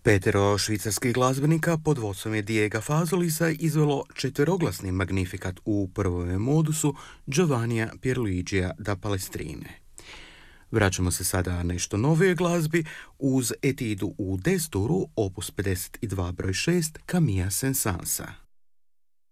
Petero švicarskih glazbenika pod vodstvom je Diega Fazolisa izvelo četveroglasni magnifikat u prvome modusu Giovannija Pierluigija da Palestrine. Vraćamo se sada nešto novije glazbi uz etidu u D-sturu opus 52 broj 6 Camilla Saint-Sansa.